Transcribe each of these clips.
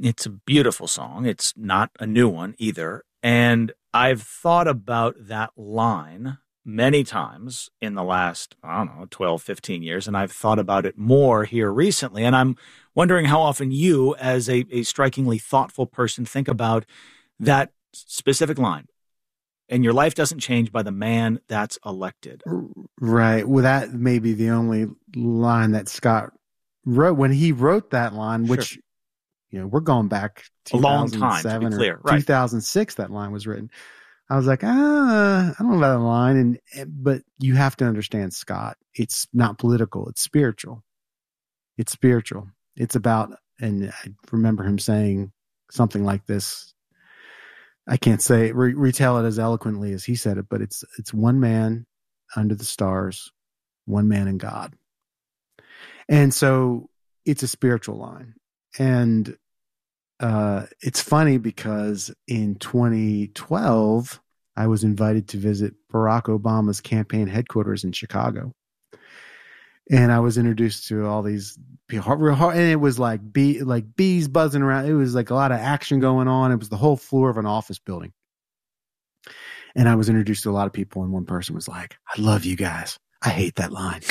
It's a beautiful song. It's not a new one either. And I've thought about that line many times in the last, 12, 15 years. And I've thought about it more here recently. And I'm wondering how often you, as a strikingly thoughtful person, think about that specific line. And your life doesn't change by the man that's elected. Right. Well, that may be the only line that Scott wrote when he wrote that line, which, we're going back a long time, to be clear. Right. 2006, that line was written. I was like, I don't know about that line. But you have to understand, Scott, it's not political. It's spiritual. It's spiritual. It's about, and I remember him saying something like this. I can't say retell it as eloquently as he said it, but it's one man under the stars, one man in God. And so it's a spiritual line. And it's funny because in 2012, I was invited to visit Barack Obama's campaign headquarters in Chicago. And I was introduced to all these people, and it was like bees buzzing around. It was like a lot of action going on. It was the whole floor of an office building. And I was introduced to a lot of people, and one person was like, I love you guys. I hate that line.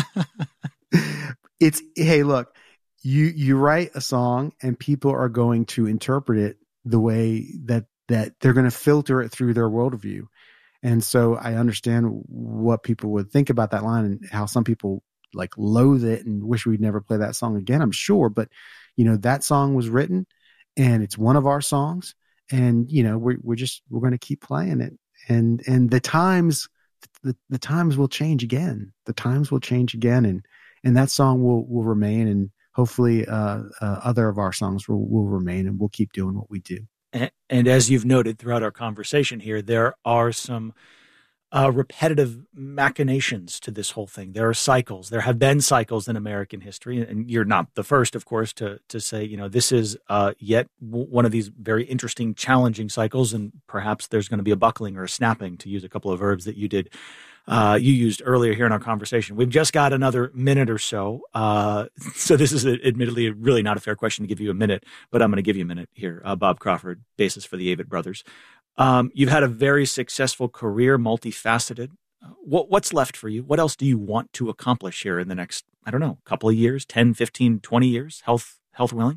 Hey, look, you write a song and people are going to interpret it the way that they're going to filter it through their worldview. And so I understand what people would think about that line and how some people like loathe it and wish we'd never play that song again, I'm sure. But, that song was written and it's one of our songs, and, we're going to keep playing it. And the times will change again. The times will change again. And that song will remain. And hopefully other of our songs will remain, and we'll keep doing what we do. And as you've noted throughout our conversation here, there are some repetitive machinations to this whole thing. There are cycles. There have been cycles in American history, and you're not the first, of course, to say, this is yet one of these very interesting, challenging cycles, and perhaps there's going to be a buckling or a snapping, to use a couple of verbs that you used earlier here in our conversation. We've just got another minute or so. So this is admittedly really not a fair question to give you a minute, but I'm going to give you a minute here. Bob Crawford, bassist for the Avett Brothers. You've had a very successful career, multifaceted. What's left for you? What else do you want to accomplish here in the next, couple of years, 10, 15, 20 years, health willing?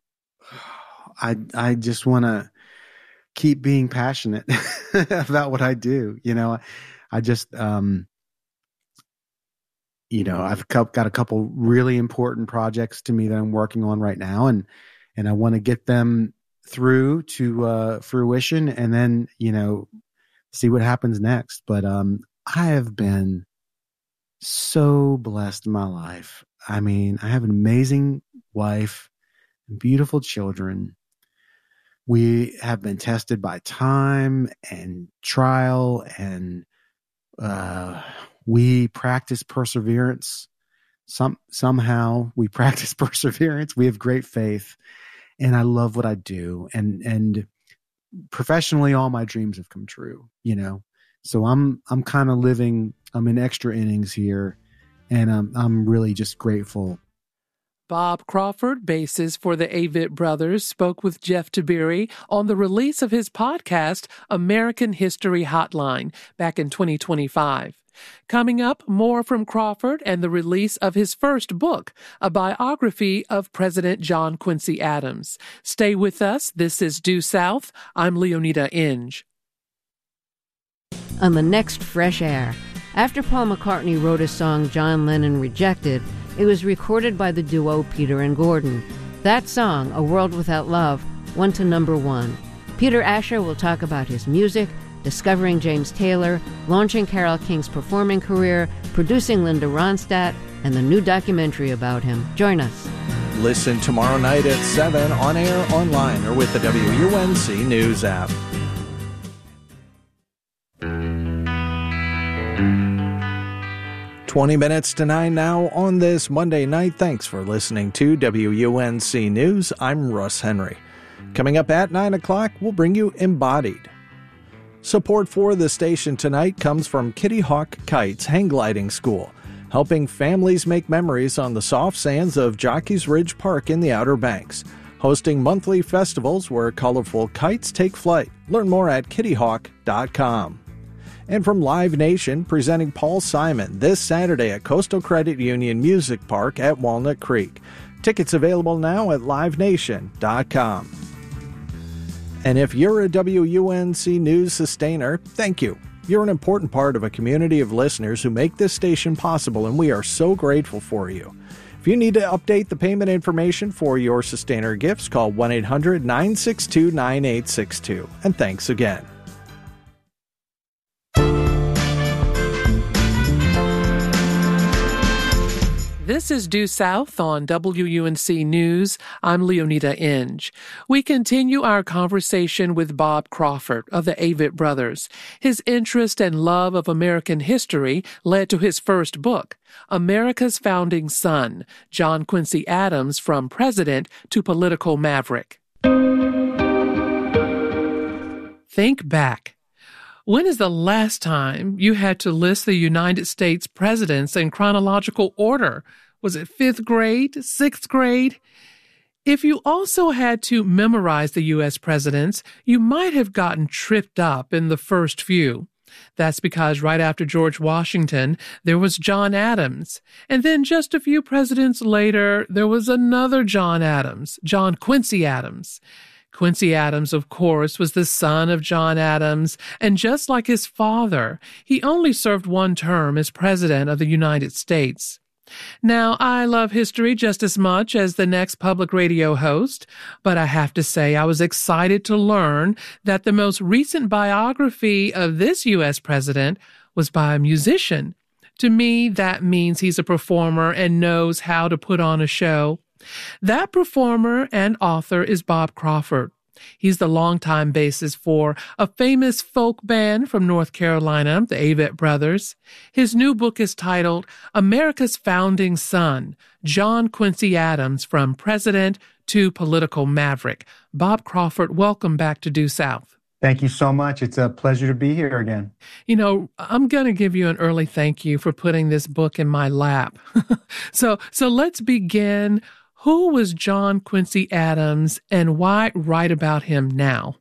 I just want to keep being passionate about what I do. I just, I've got a couple really important projects to me that I'm working on right now, and I want to get them through to fruition, and then see what happens next. But I have been so blessed in my life. I mean, I have an amazing wife and beautiful children. We have been tested by time and trial, and we practice perseverance. Somehow we practice perseverance. We have great faith. And I love what I do, and professionally, all my dreams have come true. So I'm kind of living. I'm in extra innings here, and I'm really just grateful. Bob Crawford, bassist for the Avett Brothers, spoke with Jeff Tiberi on the release of his podcast, American History Hotline, back in 2025. Coming up, more from Crawford and the release of his first book, a biography of President John Quincy Adams. Stay with us. This is Due South. I'm Leonida Inge. On the next Fresh Air, after Paul McCartney wrote a song John Lennon rejected, it was recorded by the duo Peter and Gordon. That song, A World Without Love, went to number 1. Peter Asher will talk about his music, discovering James Taylor, launching Carole King's performing career, producing Linda Ronstadt, and the new documentary about him. Join us. Listen tomorrow night at 7 on air, online, or with the WUNC News app. "20 minutes to 9 now on this Monday night. Thanks for listening to WUNC News. I'm Russ Henry. Coming up at 9 o'clock, we'll bring you Embodied. Support for the station tonight comes from Kitty Hawk Kites Hang Gliding School, helping families make memories on the soft sands of Jockey's Ridge Park in the Outer Banks. hosting monthly festivals where colorful kites take flight. Learn more at kittyhawk.com. And from Live Nation, presenting Paul Simon this Saturday at Coastal Credit Union Music Park at Walnut Creek. Tickets available now at livenation.com. And if you're a WUNC News sustainer, thank you. You're an important part of a community of listeners who make this station possible, and we are so grateful for you. If you need to update the payment information for your sustainer gifts, call 1-800-962-9862. And thanks again. This is Due South on WUNC News. I'm Leonida Inge. We continue our conversation with Bob Crawford of the Avett Brothers. His interest and love of American history led to his first book, America's Founding Son, John Quincy Adams from President to Political Maverick. Think back. When is the last time you had to list the United States presidents in chronological order? Was it 5th grade, 6th grade? If you also had to memorize the U.S. presidents, you might have gotten tripped up in the first few. That's because right after George Washington, there was John Adams. And then just a few presidents later, there was another John Adams, John Quincy Adams. Quincy Adams, of course, was the son of John Adams, and just like his father, he only served one term as President of the United States. Now, I love history just as much as the next public radio host, but I have to say I was excited to learn that the most recent biography of this U.S. president was by a musician. To me, that means he's a performer and knows how to put on a show. That performer and author is Bob Crawford. He's the longtime bassist for a famous folk band from North Carolina, the Avett Brothers. His new book is titled America's Founding Son, John Quincy Adams from President to Political Maverick. Bob Crawford, welcome back to Due South. Thank you so much. It's a pleasure to be here again. You know, I'm going to give you an early thank you for putting this book in my lap. So let's begin. Who was John Quincy Adams, and why write about him now?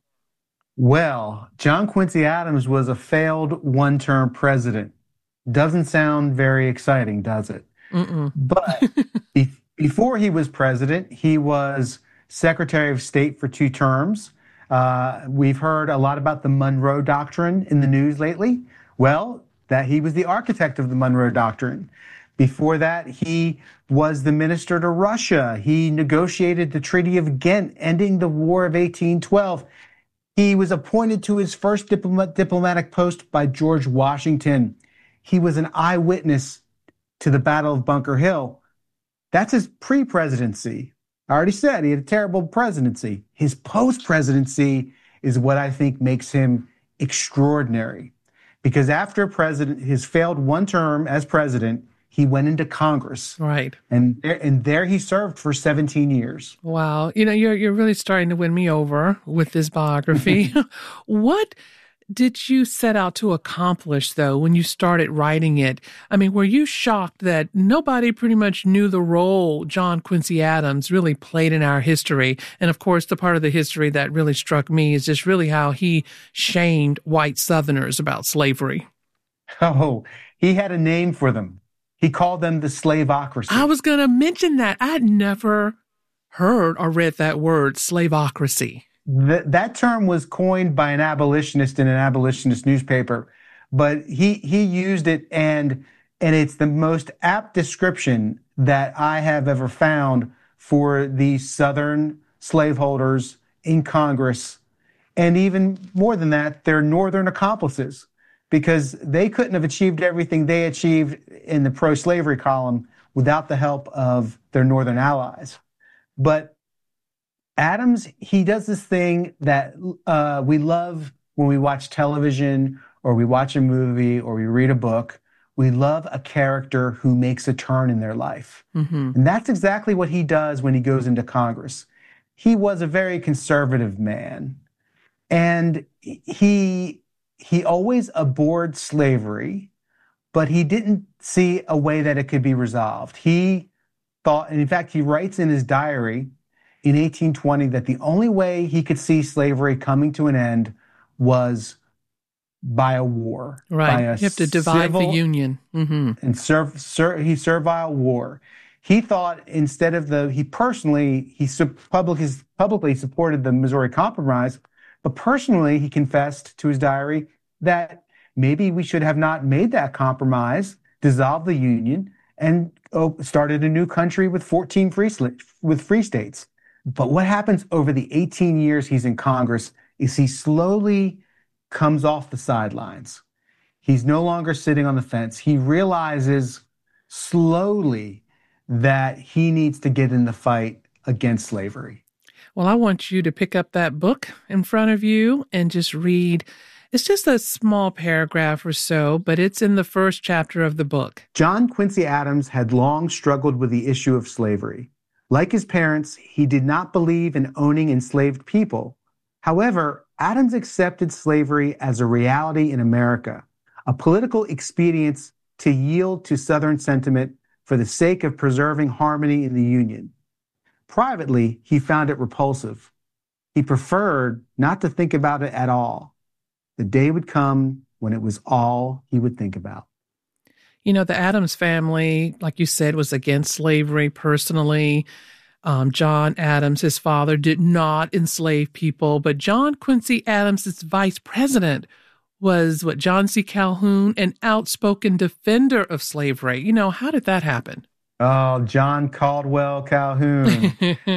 Well, John Quincy Adams was a failed one-term president. Doesn't sound very exciting, does it? Mm-mm. But before he was president, he was Secretary of State for 2 terms. We've heard a lot about the Monroe Doctrine in the news lately. Well, that he was the architect of the Monroe Doctrine. Before that, he was the minister to Russia. He negotiated the Treaty of Ghent, ending the War of 1812. He was appointed to his first diplomatic post by George Washington. He was an eyewitness to the Battle of Bunker Hill. That's his pre-presidency. I already said he had a terrible presidency. His post-presidency is what I think makes him extraordinary. Because after his failed one term as president, he went into Congress. Right. And there he served for 17 years. Wow. You know, you're really starting to win me over with this biography. What did you set out to accomplish, though, when you started writing it? I mean, were you shocked that nobody pretty much knew the role John Quincy Adams really played in our history? And, of course, the part of the history that really struck me is just really how he shamed white Southerners about slavery. Oh, he had a name for them. He called them the slavocracy. I was going to mention that. I'd never heard or read that word, slavocracy. That term was coined by an abolitionist in an abolitionist newspaper, but he used it, and it's the most apt description that I have ever found for the Southern slaveholders in Congress, and even more than that, their Northern accomplices. Because they couldn't have achieved everything they achieved in the pro-slavery column without the help of their Northern allies. But Adams, he does this thing that we love when we watch television or we watch a movie or we read a book. We love a character who makes a turn in their life. Mm-hmm. And that's exactly what he does when he goes into Congress. He was a very conservative man, and he always abhorred slavery, but he didn't see a way that it could be resolved. He thought, and in fact, he writes in his diary, in 1820 that the only way he could see slavery coming to an end was by a war. Right. By a You have to divide the Union. Mm-hmm. And servile war. He thought instead of he publicly supported the Missouri Compromise, but personally he confessed to his diary that maybe we should have not made that compromise, dissolved the Union, and started a new country with 14 free states. But what happens over the 18 years he's in Congress is he slowly comes off the sidelines. He's no longer sitting on the fence. He realizes slowly that he needs to get in the fight against slavery. Well, I want you to pick up that book in front of you and just read. It's just a small paragraph or so, but it's in the first chapter of the book. John Quincy Adams had long struggled with the issue of slavery. Like his parents, he did not believe in owning enslaved people. However, Adams accepted slavery as a reality in America, a political expedient to yield to Southern sentiment for the sake of preserving harmony in the Union. Privately, he found it repulsive. He preferred not to think about it at all. The day would come when it was all he would think about. You know, the Adams family, like you said, was against slavery personally. John Adams, his father, did not enslave people, but John Quincy Adams' vice president was John C. Calhoun, an outspoken defender of slavery. You know, how did that happen? Oh, John Caldwell Calhoun.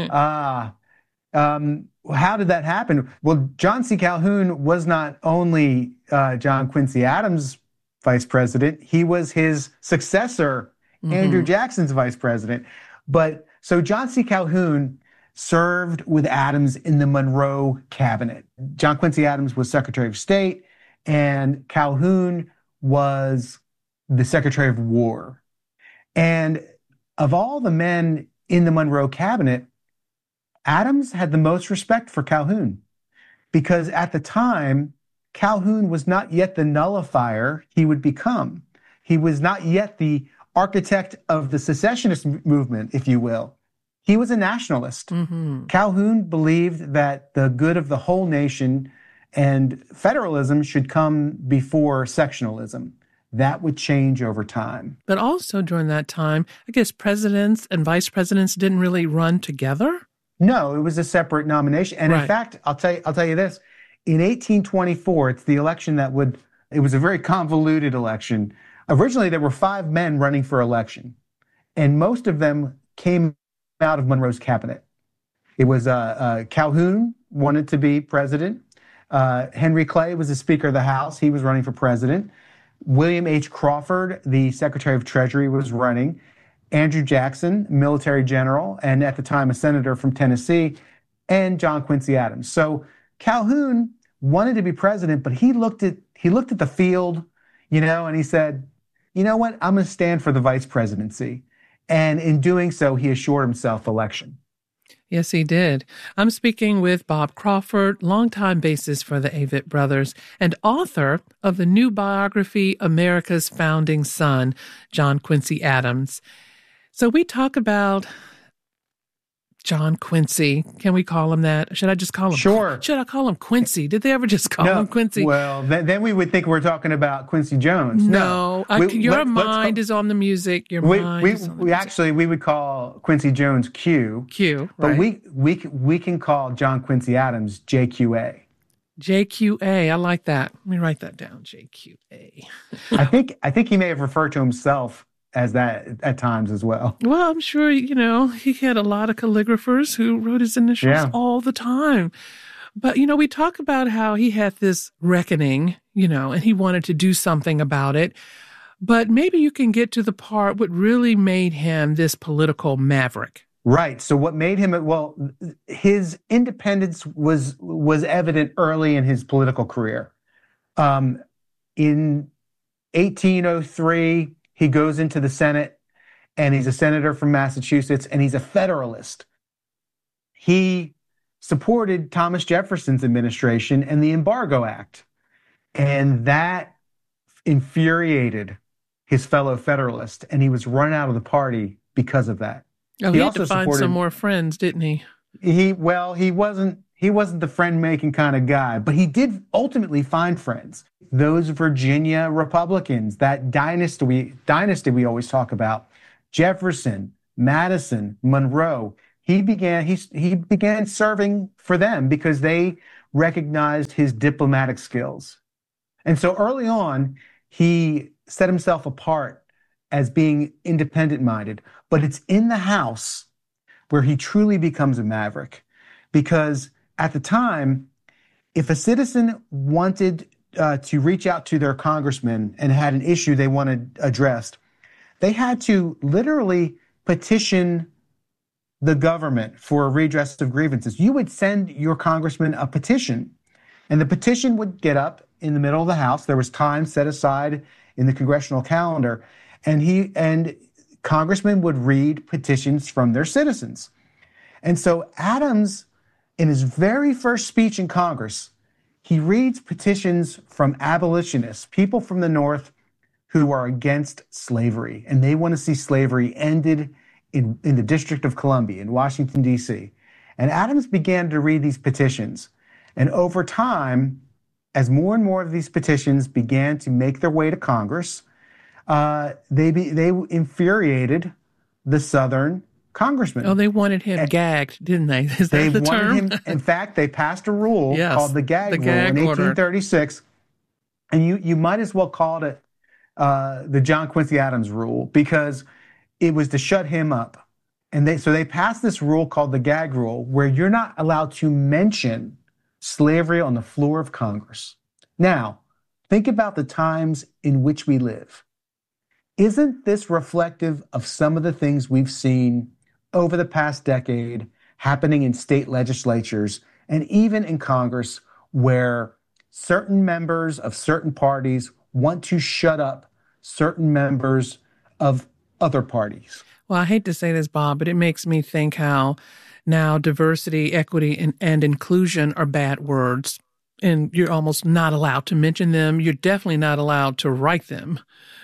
How did that happen? Well, John C. Calhoun was not only John Quincy Adams' vice president, he was his successor, Andrew Jackson's vice president. But so John C. Calhoun served with Adams in the Monroe cabinet. John Quincy Adams was Secretary of State, and Calhoun was the Secretary of War. And of all the men in the Monroe cabinet, Adams had the most respect for Calhoun because at the time, Calhoun was not yet the nullifier he would become. He was not yet the architect of the secessionist movement, if you will. He was a nationalist. Calhoun believed that the good of the whole nation and federalism should come before sectionalism. That would change over time. But also during that time, I guess presidents and vice presidents didn't really run together? No, it was a separate nomination. And in fact, I'll tell you this. In 1824, it's the election it was a very convoluted election. Originally, there were 5 men running for election, and most of them came out of Monroe's cabinet. It was Calhoun wanted to be president. Henry Clay was the Speaker of the House. He was running for president. William H. Crawford, the Secretary of Treasury, was running. Andrew Jackson, military general, and at the time a senator from Tennessee, and John Quincy Adams. So Calhoun wanted to be president, but he looked at the field, and he said, you know what, I'm going to stand for the vice presidency. And in doing so, he assured himself election. Yes, he did. I'm speaking with Bob Crawford, longtime bassist for the Avett Brothers and author of the new biography, America's Founding Son, John Quincy Adams. So we talk about John Quincy. Can we call him that? Should I just call him? Sure. Should I call him Quincy? Did they ever just call him Quincy? Well, then we would think we're talking about Quincy Jones. No. Your mind is on the music. Your mind is on the music. Actually, we would call Quincy Jones Q. Q, right. But we can call John Quincy Adams JQA. JQA. I like that. Let me write that down. JQA. I think he may have referred to himself as that at times as well. Well, I'm sure, he had a lot of calligraphers who wrote his initials all the time. But, we talk about how he had this reckoning, and he wanted to do something about it. But maybe you can get to the part what really made him this political maverick. Right. So what made him, his independence was evident early in his political career. In 1803, he goes into the Senate, and he's a senator from Massachusetts, and he's a Federalist. He supported Thomas Jefferson's administration and the Embargo Act, and that infuriated his fellow Federalists, and he was run out of the party because of that. Oh, he had to find some more friends, didn't he? He wasn't the friend-making kind of guy, but he did ultimately find friends. Those Virginia Republicans, that dynasty we always talk about, Jefferson, Madison, Monroe, he began serving for them because they recognized his diplomatic skills. And so early on, he set himself apart as being independent-minded, but it's in the House where he truly becomes a maverick. Because at the time, if a citizen wanted to reach out to their congressman and had an issue they wanted addressed, they had to literally petition the government for a redress of grievances. You would send your congressman a petition, and the petition would get up in the middle of the House. There was time set aside in the congressional calendar, and congressmen would read petitions from their citizens. And so Adams, in his very first speech in Congress, he reads petitions from abolitionists, people from the North who are against slavery, and they want to see slavery ended in the District of Columbia, in Washington, D.C. And Adams began to read these petitions. And over time, as more and more of these petitions began to make their way to Congress, they infuriated the Southern congressman. Oh, they wanted him gagged, didn't they? Is that the term? In fact, they passed a rule called the gag rule in 1836. And you might as well call it the John Quincy Adams rule, because it was to shut him up. And so they passed this rule called the gag rule, where you're not allowed to mention slavery on the floor of Congress. Now, think about the times in which we live. Isn't this reflective of some of the things we've seen over the past decade happening in state legislatures and even in Congress, where certain members of certain parties want to shut up certain members of other parties? Well, I hate to say this, Bob, but it makes me think how now diversity, equity, and inclusion are bad words, and you're almost not allowed to mention them. You're definitely not allowed to write them,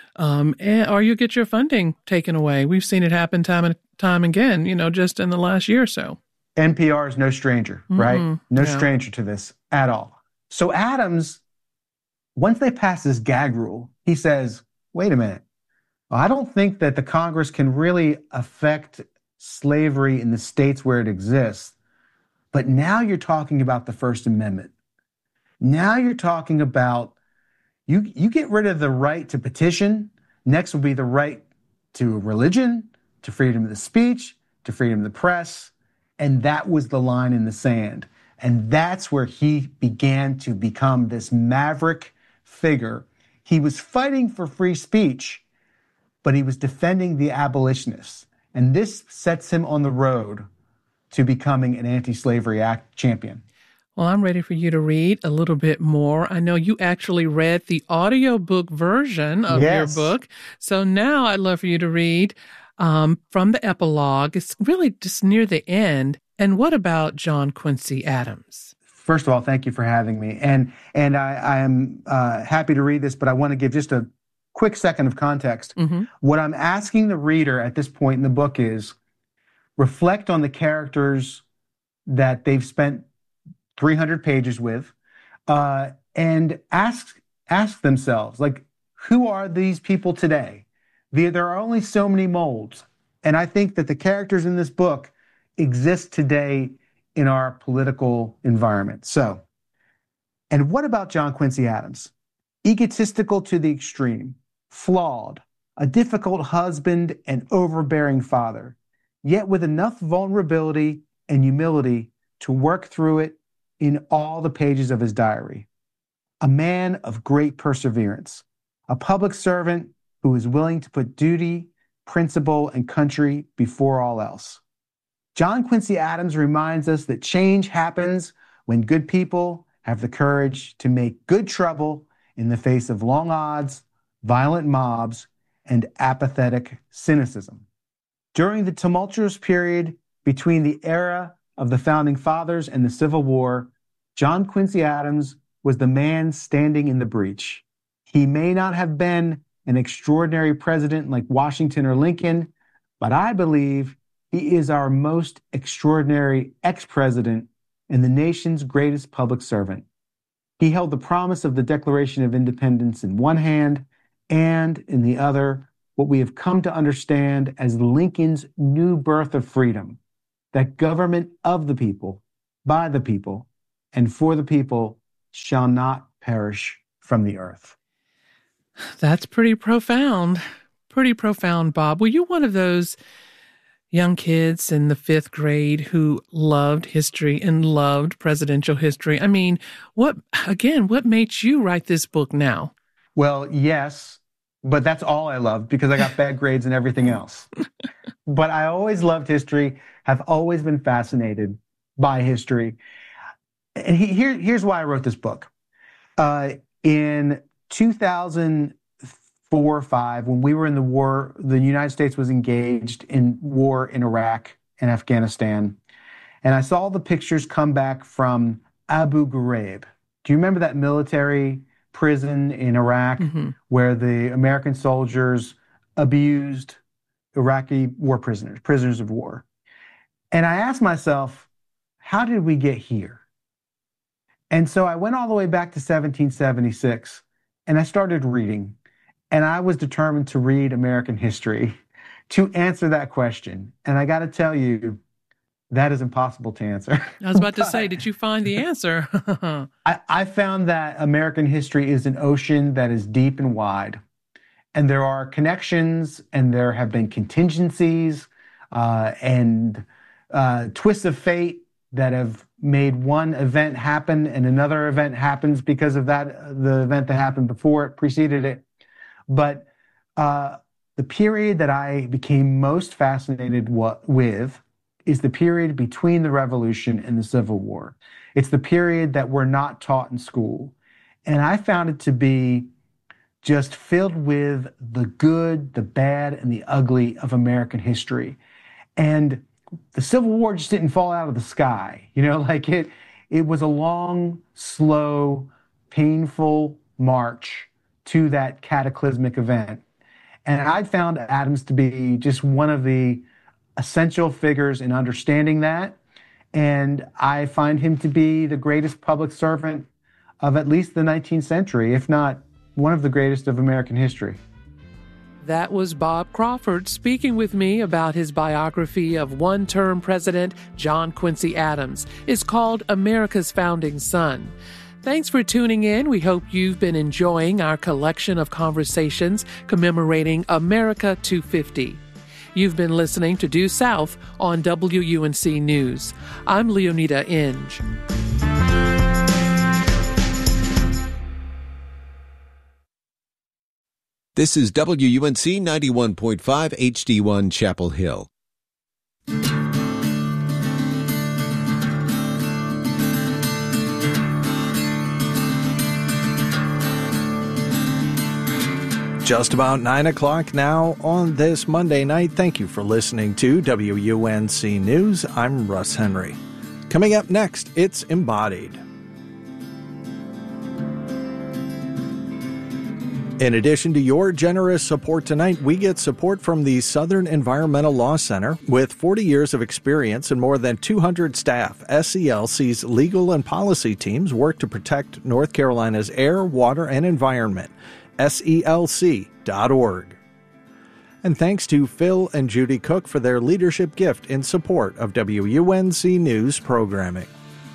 or you get your funding taken away. We've seen it happen time and time again, just in the last year or so. NPR is no stranger, right? No stranger to this at all. So Adams, once they pass this gag rule, he says, wait a minute. I don't think that the Congress can really affect slavery in the states where it exists. But now you're talking about the First Amendment. Now you're talking about you get rid of the right to petition. Next will be the right to religion, to freedom of the speech, to freedom of the press. And that was the line in the sand. And that's where he began to become this maverick figure. He was fighting for free speech, but he was defending the abolitionists. And this sets him on the road to becoming an anti-slavery act champion. Well, I'm ready for you to read a little bit more. I know you actually read the audiobook version of your book. So now I'd love for you to read from the epilogue. It's really just near the end. And what about John Quincy Adams? First of all, thank you for having me. And I am happy to read this, but I want to give just a quick second of context. What I'm asking the reader at this point in the book is reflect on the characters that they've spent 300 pages with, and ask themselves, like, who are these people today? There are only so many molds. And I think that the characters in this book exist today in our political environment. So, and what about John Quincy Adams? Egotistical to the extreme, flawed, a difficult husband and overbearing father, yet with enough vulnerability and humility to work through it in all the pages of his diary. A man of great perseverance, a public servant who is willing to put duty, principle, and country before all else. John Quincy Adams reminds us that change happens when good people have the courage to make good trouble in the face of long odds, violent mobs, and apathetic cynicism. During the tumultuous period between the era of the Founding Fathers and the Civil War, John Quincy Adams was the man standing in the breach. He may not have been an extraordinary president like Washington or Lincoln, but I believe He is our most extraordinary ex-president and the nation's greatest public servant. He held the promise of the Declaration of Independence in one hand and in the other, what we have come to understand as Lincoln's new birth of freedom, that government of the people, by the people, and for the people shall not perish from the earth. That's pretty profound. Pretty profound, Bob. Were you one of those young kids in the 5th grade who loved history and loved presidential history? I mean, what made you write this book now? Well, yes, but that's all I loved because I got bad grades and everything else. But I always loved history, have always been fascinated by history. And here's why I wrote this book. In 2004 or 5, when we were in the war, the United States was engaged in war in Iraq and Afghanistan. And I saw the pictures come back from Abu Ghraib. Do you remember that military prison in Iraq where the American soldiers abused Iraqi war prisoners of war? And I asked myself, how did we get here? And so I went all the way back to 1776 and I started reading. And I was determined to read American history to answer that question. And I got to tell you, that is impossible to answer. I was about to say, did you find the answer? I found that American history is an ocean that is deep and wide. And there are connections and there have been contingencies and twists of fate that have made one event happen and another event happens because of that, the event that happened before it, preceded it. But the period that I became most fascinated with is the period between the Revolution and the Civil War. It's the period that we're not taught in school. And I found it to be just filled with the good, the bad, and the ugly of American history. And the Civil War just didn't fall out of the sky. You know, like it was a long, slow, painful march to that cataclysmic event. And I found Adams to be just one of the essential figures in understanding that. And I find him to be the greatest public servant of at least the 19th century, if not one of the greatest of American history. That was Bob Crawford speaking with me about his biography of one-term President John Quincy Adams. It's called America's Founding Son. Thanks for tuning in. We hope you've been enjoying our collection of conversations commemorating America 250. You've been listening to Due South on WUNC News. I'm Leonida Inge. This is WUNC 91.5 HD1 Chapel Hill. Just about 9 o'clock now on this Monday night. Thank you for listening to WUNC News. I'm Russ Henry. Coming up next, it's Embodied. In addition to your generous support tonight, we get support from the Southern Environmental Law Center. With 40 years of experience and more than 200 staff, SELC's legal and policy teams work to protect North Carolina's air, water, and environment. SELC.org. And thanks to Phil and Judy Cook for their leadership gift in support of WUNC News programming.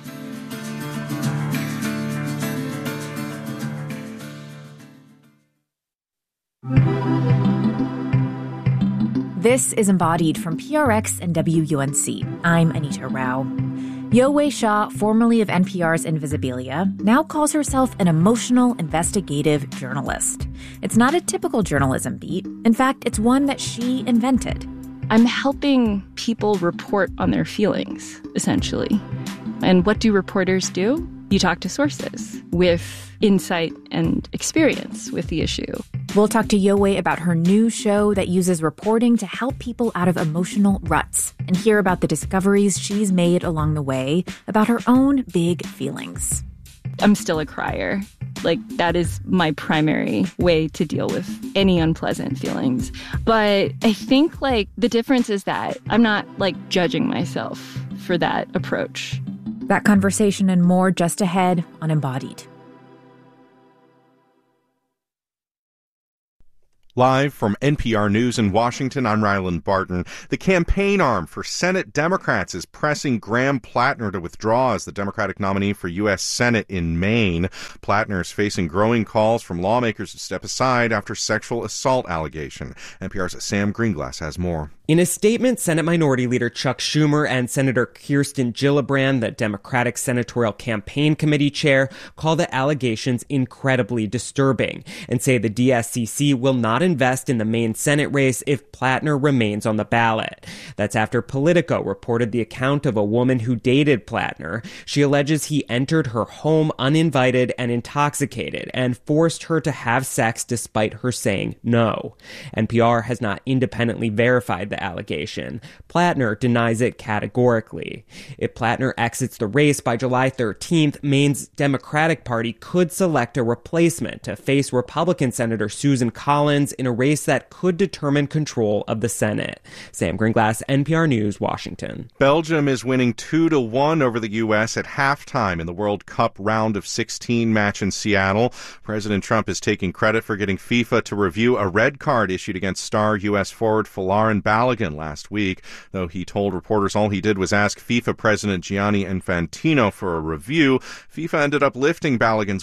This is Embodied from PRX and WUNC. I'm Anita Rao. Yowei Shaw, formerly of NPR's Invisibilia, now calls herself an emotional investigative journalist. It's not a typical journalism beat. In fact, it's one that she invented. I'm helping people report on their feelings, essentially. And what do reporters do? You talk to sources with insight and experience with the issue. We'll talk to Yowei about her new show that uses reporting to help people out of emotional ruts and hear about the discoveries she's made along the way about her own big feelings. I'm still a crier. Like, that is my primary way to deal with any unpleasant feelings. But I think, like, the difference is that I'm not, like, judging myself for that approach. That conversation and more just ahead on Embodied. Live from NPR News in Washington, I'm Ryland Barton. The campaign arm for Senate Democrats is pressing Graham Plattner to withdraw as the Democratic nominee for U.S. Senate in Maine. Plattner is facing growing calls from lawmakers to step aside after sexual assault allegation. NPR's Sam Greenglass has more. In a statement, Senate Minority Leader Chuck Schumer and Senator Kirsten Gillibrand, the Democratic Senatorial Campaign Committee chair, call the allegations incredibly disturbing and say the DSCC will not invest in the Maine Senate race if Plattner remains on the ballot. That's after Politico reported the account of a woman who dated Plattner. She alleges he entered her home uninvited and intoxicated and forced her to have sex despite her saying no. NPR has not independently verified the allegation. Plattner denies it categorically. If Plattner exits the race by July 13th, Maine's Democratic Party could select a replacement to face Republican Senator Susan Collins in a race that could determine control of the Senate. Sam Greenglass, NPR News, Washington. Belgium is winning 2-1 over the U.S. at halftime in the World Cup round of 16 match in Seattle. President Trump is taking credit for getting FIFA to review a red card issued against star U.S. forward Folarin Balogun last week, though he told reporters all he did was ask FIFA President Gianni Infantino for a review. FIFA ended up lifting Balogun's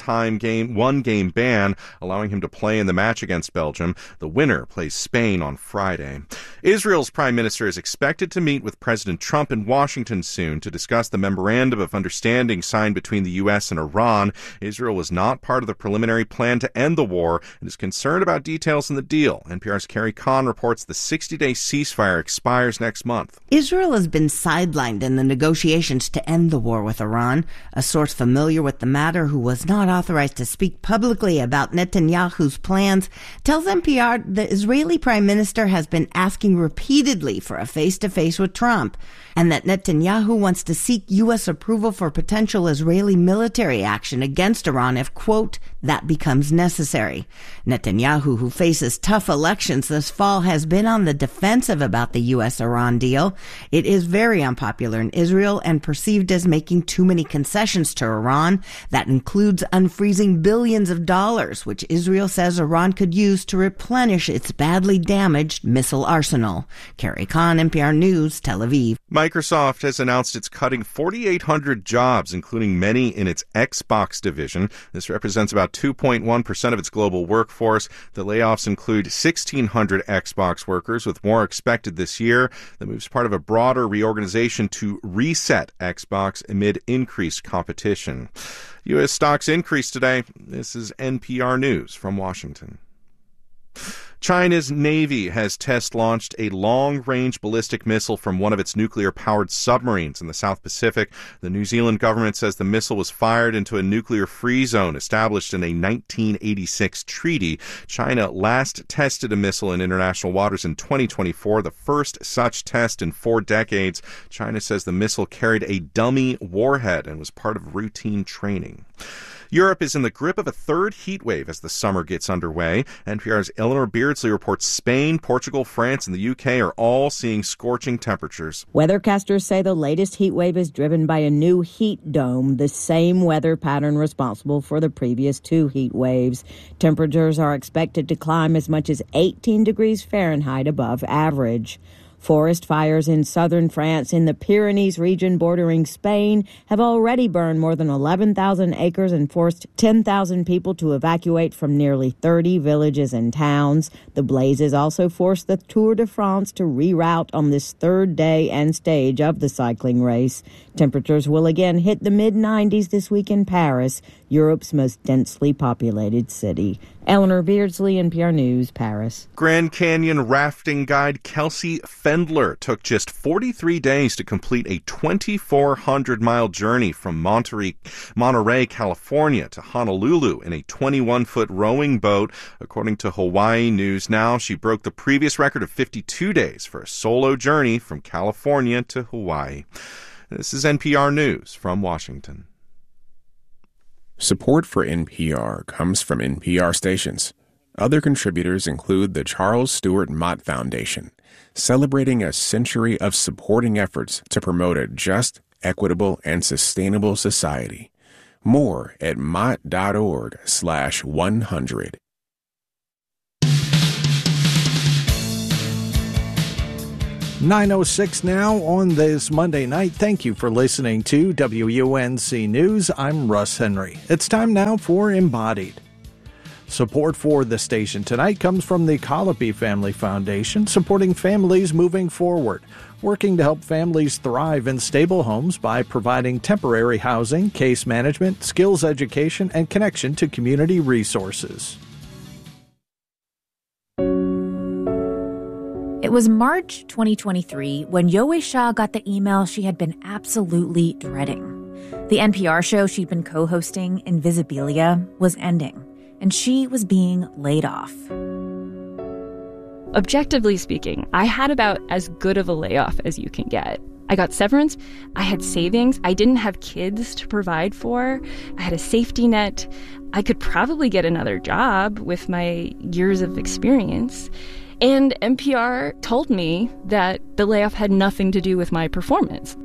one-game ban, allowing him to play in the match against Belgium. The winner plays Spain on Friday. Israel's prime minister is expected to meet with President Trump in Washington soon to discuss the memorandum of understanding signed between the U.S. and Iran. Israel was not part of the preliminary plan to end the war and is concerned about details in the deal. NPR's Carrie Kahn reports the 60-day ceasefire expires next month. Israel has been sidelined in the negotiations to end the war with Iran. A source familiar with the matter who was not authorized to speak publicly about Netanyahu's plans tells NPR the Israeli prime minister has been asking repeatedly for a face-to-face with Trump, and that Netanyahu wants to seek U.S. approval for potential Israeli military action against Iran if, quote, that becomes necessary. Netanyahu, who faces tough elections this fall, has been on the defensive about the U.S.-Iran deal. It is very unpopular in Israel and perceived as making too many concessions to Iran. That includes unfreezing billions of dollars, which Israel says Iran could use to replenish its badly damaged missile arsenal. Carrie Kahn, NPR News, Tel Aviv. Microsoft has announced it's cutting 4,800 jobs, including many in its Xbox division. This represents about 2.1% of its global workforce. The layoffs include 1,600 Xbox workers, with more expected this year. The move's part of a broader reorganization to reset Xbox amid increased competition. U.S. stocks increased today. This is NPR News from Washington. China's Navy has test-launched a long-range ballistic missile from one of its nuclear-powered submarines in the South Pacific. The New Zealand government says the missile was fired into a nuclear-free zone established in a 1986 treaty. China last tested a missile in international waters in 2024, the first such test in 4 decades. China says the missile carried a dummy warhead and was part of routine training. Europe is in the grip of a third heat wave as the summer gets underway. NPR's Eleanor Beardsley reports Spain, Portugal, France, and the UK are all seeing scorching temperatures. Weathercasters say the latest heat wave is driven by a new heat dome, the same weather pattern responsible for the previous 2 heat waves. Temperatures are expected to climb as much as 18 degrees Fahrenheit above average. Forest fires in southern France in the Pyrenees region bordering Spain have already burned more than 11,000 acres and forced 10,000 people to evacuate from nearly 30 villages and towns. The blazes also forced the Tour de France to reroute on this third day and stage of the cycling race. Temperatures will again hit the mid-90s this week in Paris, Europe's most densely populated city. Eleanor Beardsley, NPR News, Paris. Grand Canyon rafting guide Kelsey Fendler took just 43 days to complete a 2,400-mile journey from Monterey, California to Honolulu in a 21-foot rowing boat. According to Hawaii News Now, she broke the previous record of 52 days for a solo journey from California to Hawaii. This is NPR News from Washington. Support for NPR comes from NPR stations. Other contributors include the Charles Stewart Mott Foundation, celebrating a century of supporting efforts to promote a just, equitable, and sustainable society. More at mott.org/100. 9:06 now on this Monday night. Thank you for listening to WUNC News. I'm Russ Henry. It's time now for Embodied. Support for the station tonight comes from the Colopy Family Foundation, supporting families moving forward, working to help families thrive in stable homes by providing temporary housing, case management, skills education, and connection to community resources. It was March 2023 when Yowei Shaw got the email she had been absolutely dreading. The NPR show she'd been co-hosting, Invisibilia, was ending, and she was being laid off. Objectively speaking, I had about as good of a layoff as you can get. I got severance, I had savings, I didn't have kids to provide for, I had a safety net, I could probably get another job with my years of experience. And NPR told me that the layoff had nothing to do with my performance.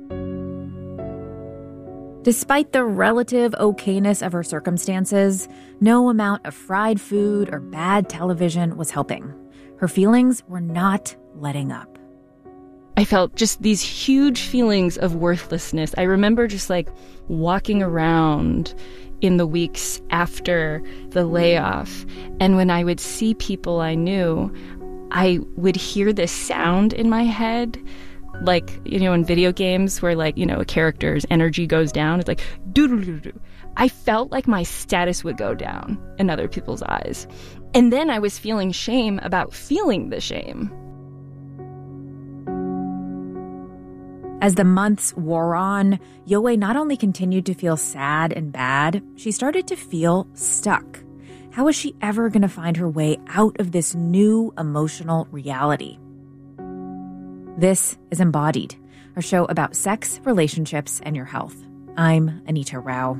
Despite the relative okayness of her circumstances, no amount of fried food or bad television was helping. Her feelings were not letting up. I felt just these huge feelings of worthlessness. I remember just like walking around in the weeks after the layoff, and when I would see people I knew, I would hear this sound in my head, like, in video games where, like, a character's energy goes down. It's like, doo-doo-doo-doo. I felt like my status would go down in other people's eyes. And then I was feeling shame about feeling the shame. As the months wore on, Yowei not only continued to feel sad and bad, she started to feel stuck. How was she ever going to find her way out of this new emotional reality? This is Embodied, a show about sex, relationships, and your health. I'm Anita Rao.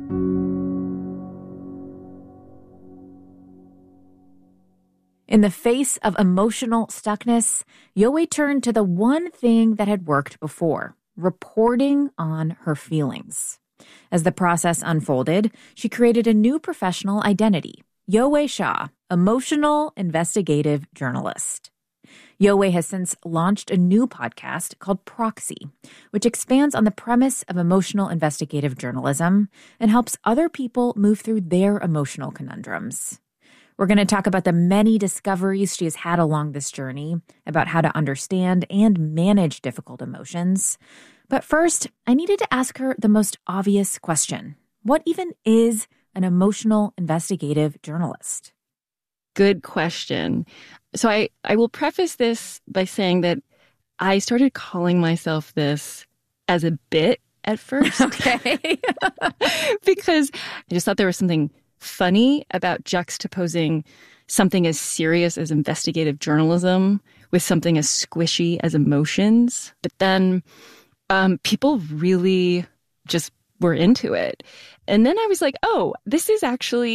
In the face of emotional stuckness, Yowei turned to the one thing that had worked before, reporting on her feelings. As the process unfolded, she created a new professional identity, Yowei Shaw, emotional investigative journalist. Yowei has since launched a new podcast called Proxy, which expands on the premise of emotional investigative journalism and helps other people move through their emotional conundrums. We're going to talk about the many discoveries she has had along this journey, about how to understand and manage difficult emotions. But first, I needed to ask her the most obvious question. What even is an emotional investigative journalist? Good question. So I will preface this by saying that I started calling myself this as a bit at first. Okay. Because I just thought there was something funny about juxtaposing something as serious as investigative journalism with something as squishy as emotions. But then people really just were into it. And then I was like, oh, this is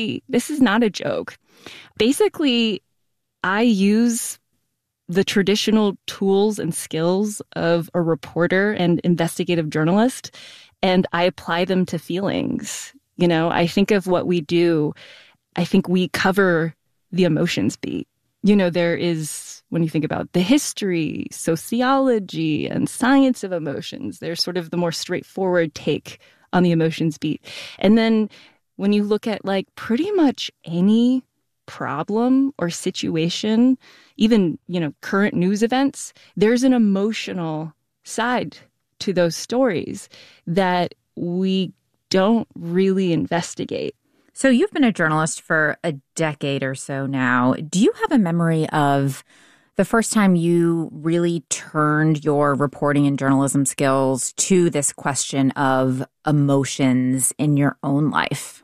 not a joke. Basically, I use the traditional tools and skills of a reporter and investigative journalist, and I apply them to feelings. I think of what we do, I think we cover the emotions beat. There is, when you think about the history, sociology, and science of emotions, there's sort of the more straightforward take on the emotions beat. And then when you look at like pretty much any problem or situation, even, current news events, there's an emotional side to those stories that we don't really investigate. So you've been a journalist for a decade or so now. Do you have a memory of the first time you really turned your reporting and journalism skills to this question of emotions in your own life?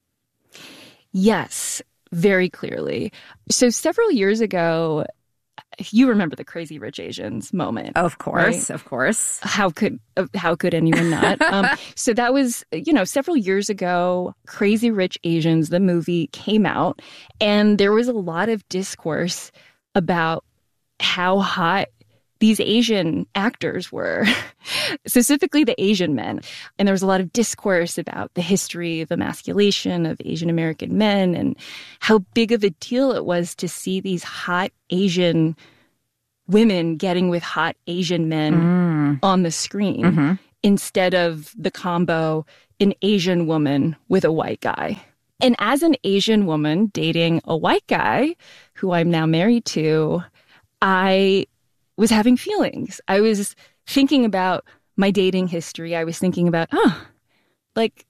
Yes, very clearly. So several years ago, you remember the Crazy Rich Asians moment. Of course, right? of course. How could anyone not? So that was, several years ago, Crazy Rich Asians, the movie, came out, and there was a lot of discourse about how hot these Asian actors were, specifically the Asian men. And there was a lot of discourse about the history of emasculation of Asian American men and how big of a deal it was to see these hot Asian women getting with hot Asian men on the screen instead of the combo an Asian woman with a white guy. And as an Asian woman dating a white guy who I'm now married to, I was having feelings. I was thinking about my dating history. I was thinking about,